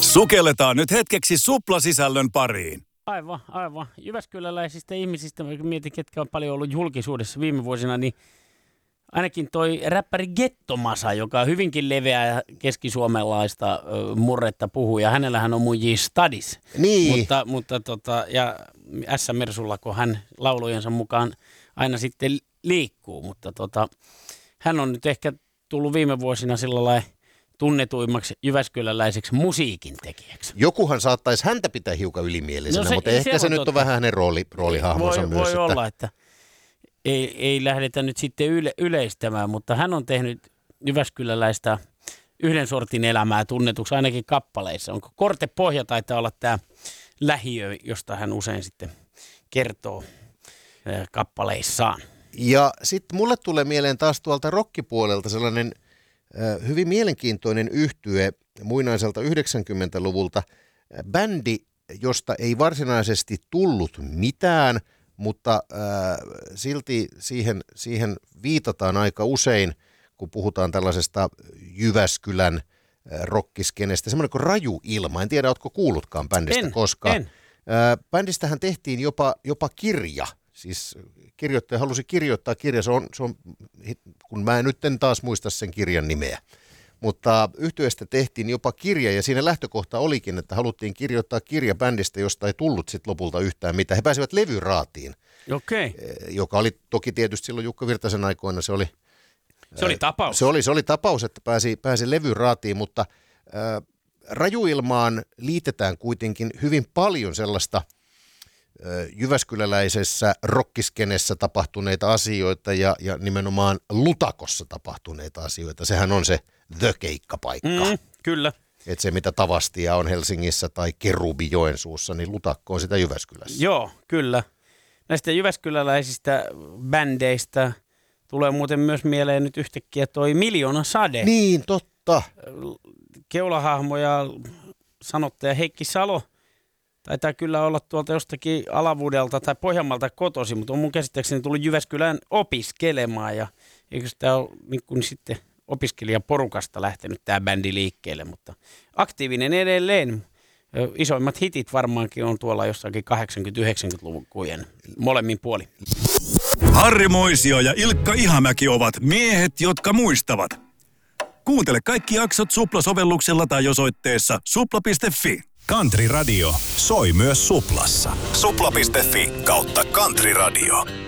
Sukelletaan nyt hetkeksi suplasisällön pariin. Aivan. Jyväskyläläisistä ihmisistä, mä mietin, ketkä on paljon ollut julkisuudessa viime vuosina, niin ainakin toi räppäri Gettomasa, joka on hyvinkin leveää keskisuomalaista murretta puhuu, ja hänellähän on mun Stadis. Niin. Mutta ja S-Mersulla, kun hän laulujensa mukaan aina sitten liikkuu, mutta hän on nyt ehkä tullut viime vuosina sillä lailla tunnetuimmaksi jyväskyläläiseksi musiikin tekijäksi. Jokuhan saattaisi häntä pitää hiukan ylimielisenä, mutta ehkä se nyt on vähän hänen roolihahmonsa myös. Voi olla, että ei lähdetä nyt sitten yleistämään, mutta hän on tehnyt jyväskyläläistä yhden sortin elämää tunnetuksi ainakin kappaleissa. Onko Kortepohja taitaa olla tämä lähiö, josta hän usein sitten kertoo kappaleissaan. Ja sitten mulle tulee mieleen taas tuolta rockipuolelta sellainen hyvin mielenkiintoinen yhtye muinaiselta 90-luvulta. Bändi, josta ei varsinaisesti tullut mitään, mutta silti siihen viitataan aika usein, kun puhutaan tällaisesta Jyväskylän rockiskenestä. Semmoinen kuin Raju Ilma. En tiedä, ootko kuullutkaan bändistä koskaan. En. Bändistähän tehtiin jopa kirja. Siis kirjoittaja halusi kirjoittaa kirja. Se on, kun mä nyt en taas muista sen kirjan nimeä. Mutta yhtyeestä tehtiin jopa kirja, ja siinä lähtökohta olikin, että haluttiin kirjoittaa kirja bändistä, josta ei tullut sitten lopulta yhtään mitään. He pääsivät levyraatiin. Okei. Joka oli toki tietysti silloin Jukka Virtasen aikoina, se oli tapaus. Se oli tapaus, että pääsi levyraatiin, mutta Rajuilmaan liitetään kuitenkin hyvin paljon sellaista jyväskyläläisessä rockiskenessä tapahtuneita asioita ja nimenomaan Lutakossa tapahtuneita asioita. Sehän on se the-keikkapaikka. Kyllä. Että se mitä Tavastia on Helsingissä tai Kerubi Joensuussa, niin Lutakko on sitä Jyväskylässä. Joo, kyllä. Näistä jyväskyläläisistä bändeistä tulee muuten myös mieleen nyt yhtäkkiä toi Miljoona Sade. Niin, totta. Keulahahmo ja sanottaja Heikki Salo taitaa kyllä olla tuolta jostakin Alavuudelta tai Pohjanmaalta kotosi, mutta on mun käsittääkseni tullut Jyväskylään opiskelemaan, ja eikö tämä ole niin kuin sitten opiskelijaporukasta lähtenyt tämä bändi liikkeelle, mutta aktiivinen edelleen. Isoimmat hitit varmaankin on tuolla jossakin 80-90-lukujen molemmin puoli. Harri Moisio ja Ilkka Ihamäki ovat miehet, jotka muistavat. Kuuntele kaikki jaksot Supla-sovelluksella tai osoitteessa supla.fi. Country Radio soi myös Suplassa. Supla.fi/Country Radio.